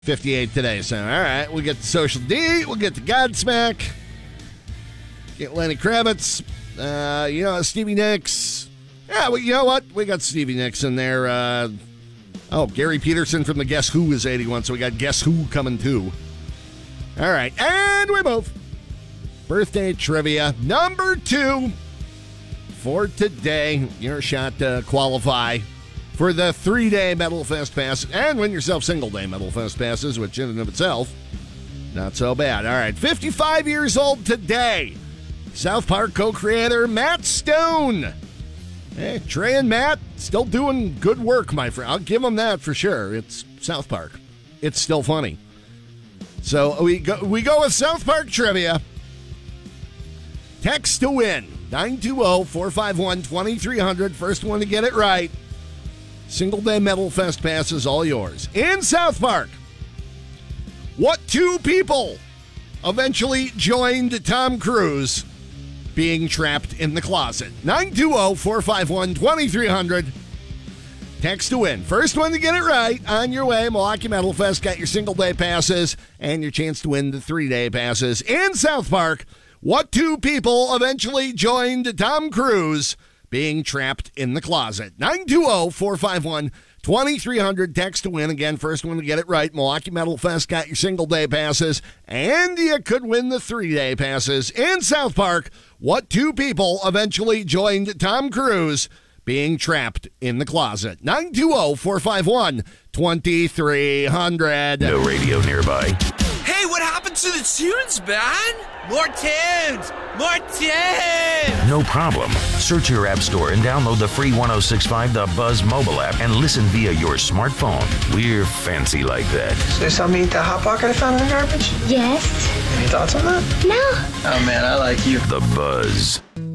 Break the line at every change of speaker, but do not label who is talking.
58 today. So, all right, we'll get the Social D. We'll get the Godsmack. Get Lenny Kravitz. Stevie Nicks. Yeah, well, you know what? We got Stevie Nicks in there. Gary Peterson from the Guess Who is 81, so we got Guess Who coming too. All right, and we move. Birthday trivia number 2 for today. Your shot to qualify for the 3-day Metal Fest pass and win yourself single-day Metal Fest passes, which in and of itself, not so bad. All right, 55 years old today. South Park co-creator Matt Stone. Hey, Trey and Matt still doing good work, my friend. I'll give them that for sure. It's South Park. It's still funny. So we go with South Park trivia. Text to win, 920-451-2300. First one to get it right. Single-day Metal Fest passes all yours. In South Park, what 2 people eventually joined Tom Cruise being trapped in the closet? 920-451-2300. Text to win. First one to get it right. On your way, Milwaukee Metal Fest. Got your single-day passes and your chance to win the 3-day passes. In South Park, what 2 people eventually joined Tom Cruise being trapped in the closet? 920-451-2300. Text to win. Again, first one to get it right. Milwaukee Metal Fest got your single-day passes, and you could win the 3-day passes. In South Park, what 2 people eventually joined Tom Cruise being trapped in the closet? 920-451-2300.
No radio nearby.
Hey, what happened to the tunes, man? More tunes! More tunes!
No problem. Search your app store and download the free 1065 The Buzz mobile app and listen via your smartphone. We're fancy like that.
So you saw me eat that Hot Pocket I found in the garbage?
Yes.
Any thoughts on that?
No.
Oh man, I like you.
The Buzz.